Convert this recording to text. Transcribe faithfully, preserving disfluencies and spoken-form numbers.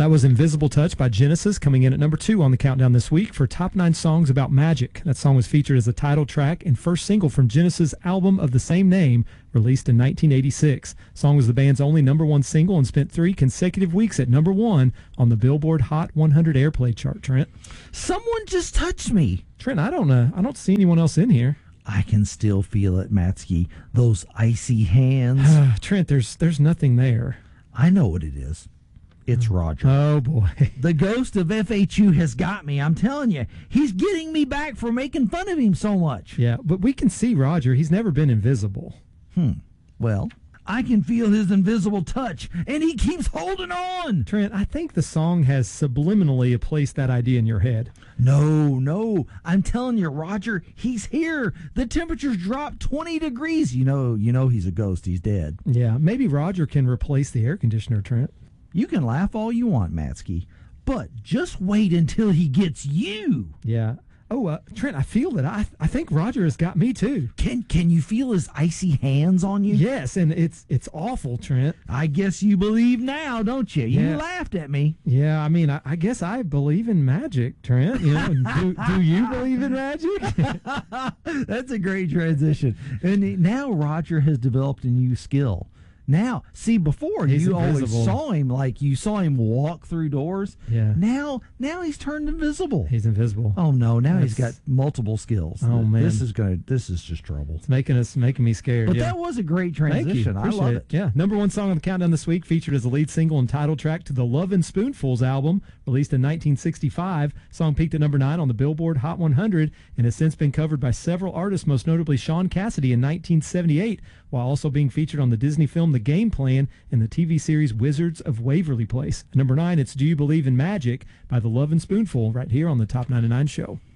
That was Invisible Touch by Genesis, coming in at number two on the countdown this week for top nine songs about magic. That song was featured as the title track and first single from Genesis' album of the same name, released in nineteen eighty-six. The song was the band's only number one single and spent three consecutive weeks at number one on the Billboard Hot one hundred airplay chart. Trent? Someone just touched me. Trent, I don't know. I don't see anyone else in here. I can still feel it, Matsky. Those icy hands. Trent, there's there's nothing there. I know what it is. It's Roger. Oh, boy. The ghost of F H U has got me. I'm telling you. He's getting me back for making fun of him so much. Yeah, but we can see Roger. He's never been invisible. Hmm. Well, I can feel his invisible touch, and he keeps holding on. Trent, I think the song has subliminally placed that idea in your head. No, no. I'm telling you, Roger, he's here. The temperature's dropped twenty degrees. You know, you know he's a ghost. He's dead. Yeah, maybe Roger can replace the air conditioner, Trent. You can laugh all you want, Matsky, but just wait until he gets you. Yeah. Oh, uh, Trent, I feel that. I I think Roger has got me, too. Can can you feel his icy hands on you? Yes, and it's it's awful, Trent. I guess you believe now, don't you? You Yeah. laughed at me. Yeah, I mean, I, I guess I believe in magic, Trent. You know, do, do you believe in magic? That's a great transition. And now Roger has developed a new skill. Now, see, before He's you invisible. always saw him like you saw him walk through doors. Yeah. Now, now he's turned invisible. He's invisible. Oh no! Now he's got That's- multiple skills. Oh, man. this is gonna. This is just trouble. It's making us making me scared. But yeah. that was a great Thank you. transition. I Appreciate love it. it. Yeah. Number one song on the countdown this week, featured as the lead single and title track to the Love and Spoonfuls album, released in nineteen sixty-five. Song peaked at number nine on the Billboard Hot one hundred and has since been covered by several artists, most notably Sean Cassidy in nineteen seventy-eight, while also being featured on the Disney film The Game Plan and the T V series Wizards of Waverly Place. At number nine, it's Do You Believe in Magic by the Love and Spoonful, right here on the Top ninety-nine Show.